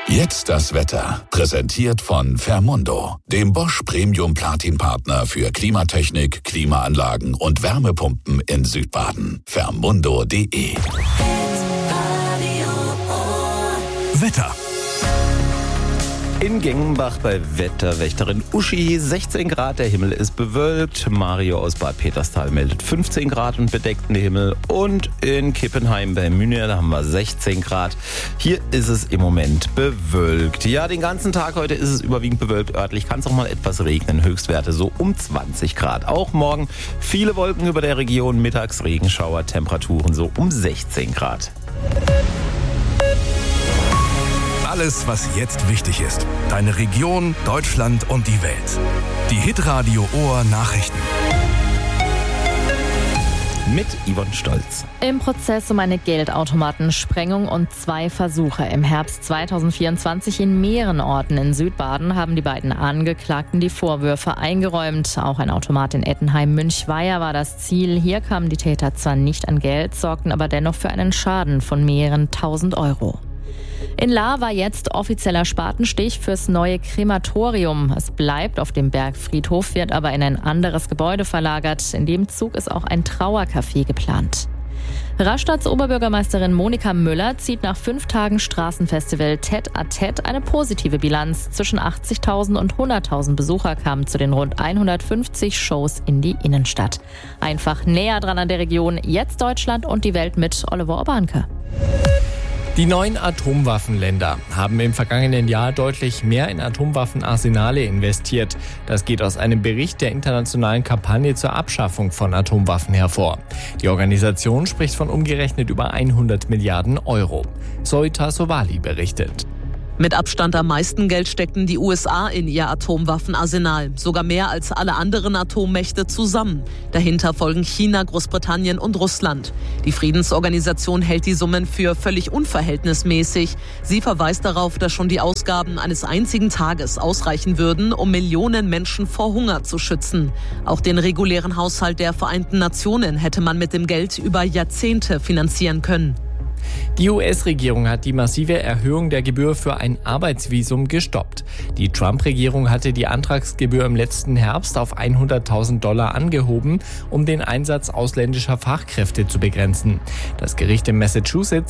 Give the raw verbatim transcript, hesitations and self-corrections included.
Jetzt das Wetter. Präsentiert von Fermundo, dem Bosch Premium Platin Partner für Klimatechnik, Klimaanlagen und Wärmepumpen in Südbaden. Fermundo punkt de. Wetter. In Gengenbach bei Wetterwächterin Uschi sechzehn Grad, der Himmel ist bewölkt. Mario aus Bad Peterstal meldet fünfzehn Grad und bedeckten Himmel. Und in Kippenheim bei München, da haben wir sechzehn Grad. Hier ist es im Moment bewölkt. Ja, den ganzen Tag heute ist es überwiegend bewölkt. Örtlich kann es auch mal etwas regnen. Höchstwerte so um zwanzig Grad. Auch morgen viele Wolken über der Region, mittags Regenschauer, Temperaturen so um sechzehn Grad. Alles, was jetzt wichtig ist. Deine Region, Deutschland und die Welt. Die Hitradio Ohr Nachrichten. Mit Yvonne Stolz. Im Prozess um eine Geldautomatensprengung und zwei Versuche im Herbst zweitausendvierundzwanzig in mehreren Orten in Südbaden haben die beiden Angeklagten die Vorwürfe eingeräumt. Auch ein Automat in Ettenheim-Münchweier war das Ziel. Hier kamen die Täter zwar nicht an Geld, sorgten aber dennoch für einen Schaden von mehreren tausend Euro. In Lahr war jetzt offizieller Spatenstich fürs neue Krematorium. Es bleibt auf dem Bergfriedhof, wird aber in ein anderes Gebäude verlagert. In dem Zug ist auch ein Trauercafé geplant. Rastads Oberbürgermeisterin Monika Müller zieht nach fünf Tagen Straßenfestival Tête à Tête eine positive Bilanz. Zwischen achtzigtausend und hunderttausend Besucher kamen zu den rund hundertfünfzig Shows in die Innenstadt. Einfach näher dran an der Region, jetzt Deutschland und die Welt mit Oliver Obanke. Die neuen Atomwaffenländer haben im vergangenen Jahr deutlich mehr in Atomwaffenarsenale investiert. Das geht aus einem Bericht der internationalen Kampagne zur Abschaffung von Atomwaffen hervor. Die Organisation spricht von umgerechnet über hundert Milliarden Euro. Soita Sowali berichtet. Mit Abstand am meisten Geld steckten die U S A in ihr Atomwaffenarsenal. Sogar mehr als alle anderen Atommächte zusammen. Dahinter folgen China, Großbritannien und Russland. Die Friedensorganisation hält die Summen für völlig unverhältnismäßig. Sie verweist darauf, dass schon die Ausgaben eines einzigen Tages ausreichen würden, um Millionen Menschen vor Hunger zu schützen. Auch den regulären Haushalt der Vereinten Nationen hätte man mit dem Geld über Jahrzehnte finanzieren können. Die U S-Regierung hat die massive Erhöhung der Gebühr für ein Arbeitsvisum gestoppt. Die Trump-Regierung hatte die Antragsgebühr im letzten Herbst auf hunderttausend Dollar angehoben, um den Einsatz ausländischer Fachkräfte zu begrenzen. Das Gericht in Massachusetts